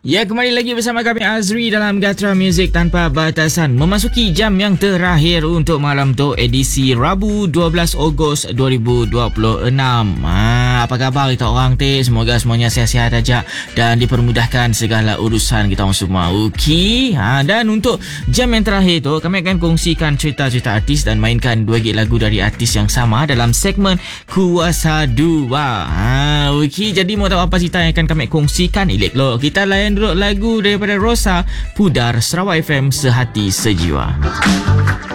Ya, kembali lagi bersama kami Azri dalam Gatra Music Tanpa Batasan. Memasuki jam yang terakhir untuk malam tu, edisi Rabu 12 Ogos 2026. Apa khabar kita orang teh? Semoga semuanya sihat-sihat aja dan dipermudahkan segala urusan kita orang semua. Okey. Dan untuk jam yang terakhir tu, kami akan kongsikan cerita-cerita artis dan mainkan 2 gig lagu dari artis yang sama dalam segmen Kuasa 2. Okey, jadi mau tahu apa cerita yang akan kami kongsikan? Elok lo, kita layan dulu lagu daripada Rosa, Pudar, Sarawak FM, Sehati Sejiwa.